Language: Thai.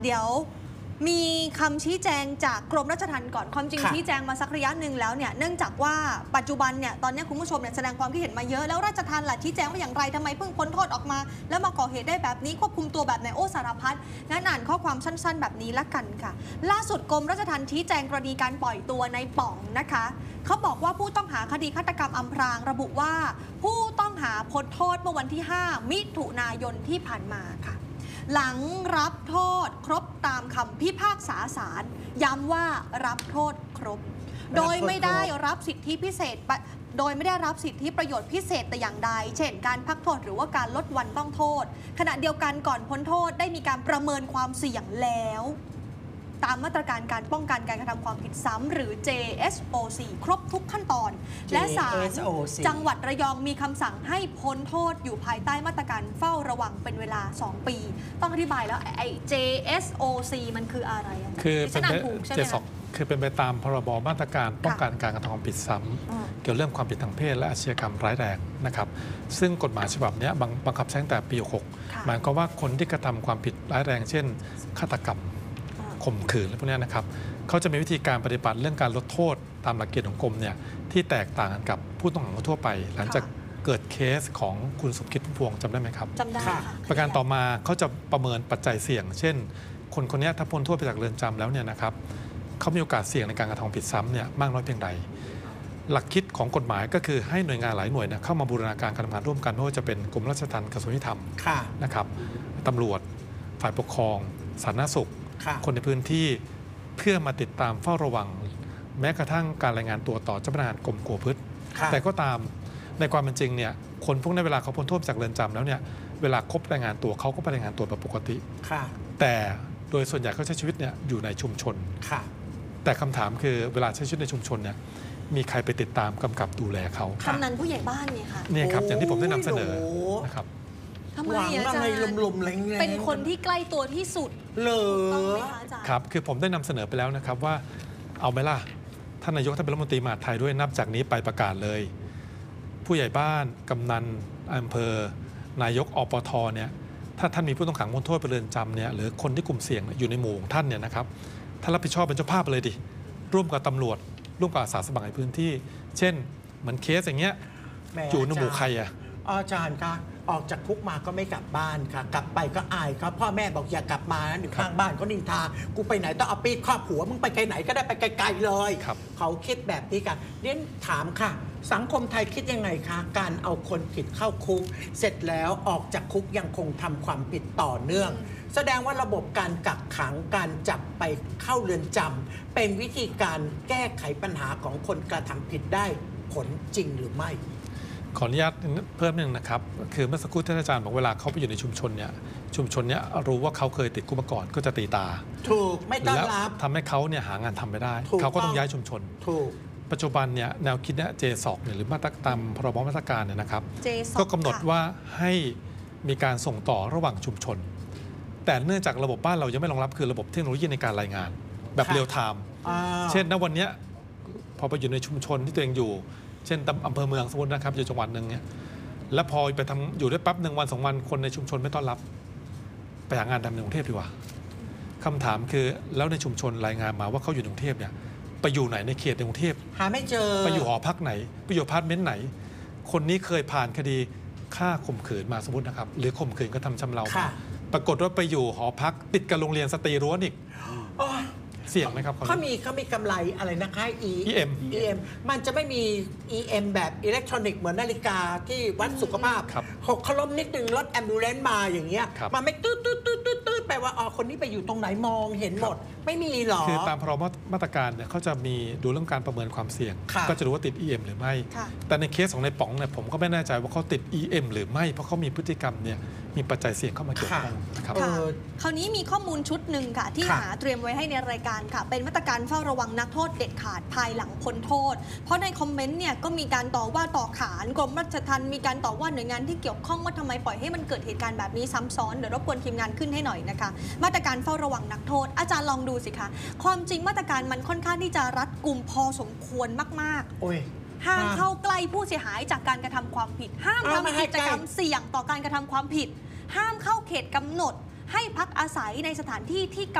เดี๋ยวมีคำชี้แจงจากกรมราชทัณฑ์ก่อนความจริงชี้แจงมาสักระยะหนึ่งแล้วเนี่ยเนื่องจากว่าปัจจุบันเนี่ยตอนนี้คุณผู้ชมเนี่ยแสดงความคิดเห็นมาเยอะแล้วราชทัณฑ์ล่ะชี้แจงว่าอย่างไรทำไมเพิ่งพ้นโทษออกมาแล้วมาก่อเหตุได้แบบนี้ควบคุมตัวแบบไหนโอ้สารพัดงั้นอ่านข้อความสั้นๆแบบนี้ละกันค่ะล่าสุดกรมราชทัณฑ์ชี้แจงกรณีการปล่อยตัวในป๋องนะคะเขาบอกว่าผู้ต้องหาคดีฆาตกรรมอำพรางระบุว่าผู้ต้องหาพ้นโทษเมื่อวันที่ 5 มิถุนายนที่ผ่านมาค่ะหลังรับโทษครบตามคำพิพากษาศาลย้ำว่ารับโทษครบโดยไม่ได้รับสิทธิพิเศษโดยไม่ได้รับสิทธิประโยชน์พิเศษแต่อย่างใดเช่นการพักโทษหรือว่าการลดวันต้องโทษขณะเดียวกันก่อนพ้นโทษได้มีการประเมินความเสี่ยงแล้วตามมาตรการการป้องกันการกระทำความผิดซ้ำหรือ JSOC ครบทุกขั้นตอนและศาลจังหวัดระยองมีคำสั่งให้พ้นโทษอยู่ภายใต้มาตรการเฝ้าระวังเป็นเวลา 2 ปีต้องอธิบายแล้วไอ้ JSOC มันคืออะไรคือเป็นJSOC คือเป็นไปตามพรบมาตรการป้องกันการกระทำความผิดซ้ำเกี่ยวเรื่องความผิดทางเพศและอาชญากรรมร้ายแรงนะครับซึ่งกฎหมายฉบับนี้บังคับใช้ตั้งแต่ปี 66 หมายความว่าคนที่กระทำความผิดร้ายแรงเช่นฆาตกรรมข่มขืนอะไรพวกนี้นะครับเขาจะมีวิธีการปฏิบัติเรื่องการลดโทษตามหลักเกณฑ์ของกรมเนี่ยที่แตกต่างกันกับผู้ต้องขังทั่วไปหลังจากเกิดเคสของคุณสมคิดพุ่มพวงจำได้ไหมครับจำได้ประการต่อมาเขาจะประเมินปัจจัยเสี่ยงเช่นคนนี้ถ้าพ้นโทษไปจากเรือนจำแล้วเนี่ยนะครับเขามีโอกาสเสี่ยงในการกระทำผิดซ้ำเนี่ยมากน้อยเพียงใดหลักคิดของกฎหมายก็คือให้หน่วยงานหลายหน่วยเข้ามาบูรณาการการทำงานร่วมกันไม่ว่าจะเป็นกรมราชทัณฑ์กระทรวงยุติธรรมนะครับตำรวจฝ่ายปกครองสาธารณสุขคนในพื้นที่เพื่อมาติดตามเฝ้าระวังแม้กระทั่งการรายงานตัวต่อเจ้าพนักงานกรมควบคุมแต่ก็ตามในความเป็นจริงเนี่ยคนพวกนี้เวลาเขาพ้นโทษจากเรือนจำแล้วเนี่ยเวลาครบรายงานตัวเขาก็ไปรายงานตัวแบบปกติแต่โดยส่วนใหญ่เขาใช้ชีวิตเนี่ยอยู่ในชุมชนแต่คำถามคือเวลาใช้ชีวิตในชุมชนเนี่ยมีใครไปติดตามกำกับดูแลเขากำนันผู้ใหญ่บ้านเนี่ยค่ะเนี่ยครับอย่างที่ผมได้นำเสนอนะครับทำไมอาจารย์เป็นคนที่ใกล้ตัวที่สุดเลยครับคือผมได้นำเสนอไปแล้วนะครับว่าเอาไหมล่ะท่านนายกท่านเป็นรัฐมนตรีมหาดไทยด้วยนับจากนี้ไปประกาศเลยผู้ใหญ่บ้านกำนันอำเภอนายกอปทเนี่ยถ้าท่านมีผู้ต้องขังพ้นโทษไปเรือนจำเนี่ยหรือคนที่กลุ่มเสี่ยงอยู่ในหมู่ของท่านเนี่ยนะครับท่านรับผิดชอบเป็นเจ้าภาพเลยดิร่วมกับตำรวจร่วมกับอาสาสมัครในพื้นที่เช่นเหมือนเคสอย่างเงี้ยอยู่ในหมู่ใครอาจารย์คะออกจากคุกมาก็ไม่กลับบ้านค่ะกลับไปก็อายครับพ่อแม่บอกอย่ากลับมานะอยู่ข้างบ้านก็นินทากูไปไหนต้องเอาปีกครอบหัวมึงไปไกลไหนก็ได้ไปไกลๆเลยเขาคิดแบบนี้กันเรียนถามค่ะสังคมไทยคิดยังไงคะการเอาคนผิดเข้าคุกเสร็จแล้วออกจากคุกยังคงทำความผิดต่อเนื่องแสดงว่าระบบการกักขังการจับไปเข้าเรือนจำเป็นวิธีการแก้ไขปัญหาของคนกระทำผิดได้ผลจริงหรือไม่ขออนุญาตเพิ่มนึงนะครับคือเมื่อสักครู่ท่านอาจารย์บอกเวลาเขาไปอยู่ในชุมชนเนี่ยรู้ว่าเขาเคยติดคุกมาก่อนก็จะตีตาถูกไม่ต้อนรับทำให้เขาเนี่ยหางานทำไม่ได้เขาก็ต้องย้ายชุมชนถูกปัจจุบันเนี่ยแนวคิดเนี่ย JSOC เนี่ยหรือมาตรตามพรบมาตรการเนี่ยนะครับก็กำหนดว่าให้มีการส่งต่อระหว่างชุมชนแต่เนื่องจากระบบบ้านเรายังไม่รองรับคือระบบเทคโนโลยีในการรายงานแบบเรียลไทม์เช่นณวันนี้พอไปอยู่ในชุมชนที่ตัวเองอยู่เช่นอำเภอเมืองสมมตินะครับอยู่จังหวัดหนึ่งเนี่ยแล้วพอไปทำอยู่ได้แป๊บ1 วัน 2 วันคนในชุมชนไม่ต้อนรับไปหางานทำในกรุงเทพดีกว่าคำถามคือแล้วในชุมชนรายงานมาว่าเขาอยู่ในกรุงเทพเนี่ยไปอยู่ไหนในเขตในกรุงเทพหาไม่เจอไปอยู่หอพักไหนไปอยู่อพาร์ตเมนต์ไหนคนนี้เคยผ่านคดีฆ่าข่มขืนมาสมมตินะครับหรือข่มขืนก็ทำชำเราปรากฏว่าไปอยู่หอพักติดกับโรงเรียนสตรีรั้วอีกเสี่ยงไหมครับเขามีกำไรอะไรนะคะ EM มันจะไม่มี EM แบบอิเล็กทรอนิกส์เหมือนนาฬิกาที่วัดสุขภาพหกล้มนิดนึงรถแอมบูเลนซ์มาอย่างเงี้ยมันไม่ตืดแปลว่าคนนี้ไปอยู่ตรงไหนมองเห็นหมดไม่มีหรอคือตามพรบมาตรการเนี่ยเขาจะมีดูเรื่องการประเมินความเสี่ยงก็จะรู้ว่าติด EM หรือไม่แต่ในเคสของในป๋องเนี่ยผมก็ไม่แน่ใจว่าเขาติด EM หรือไม่เพราะเขามีพฤติกรรมเนี่ยมีปัจจัยเสี่ยงเข้ามาเกี่ยวข้องครับคราวนี้มีข้อมูลชุดหนึ่งค่ะที่หาเตรียมไว้ให้ในรายการค่ะเป็นมาตรการเฝ้าระวังนักโทษเด็ดขาดภายหลังพ้นโทษเพราะในคอมเมนต์เนี่ยก็มีการต่อว่าต่อขานกรมราชทัณฑ์มีการต่อว่าหน่วยงานที่เกี่ยวข้องว่าทำไมปล่อยให้มันเกิดเหตุการณ์แบบนี้ซ้ำซ้อนเดี๋ยวรบกวนทีมงานขึ้นให้หน่อยนะคะมาตรการเฝ้าระวังนักโทษอาจารย์ลองดูสิคะความจริงมาตรการมันค่อนข้างที่จะรัดกุมพอสมควรมากๆห้ามเข้าใกล้ผู้เสียหายจากการกระทำความผิดห้ามทำกิจกรรมเสี่ยงต่อการกระทำความผิดห้ามเข้าเขตกำหนดให้พักอาศัยในสถานที่ที่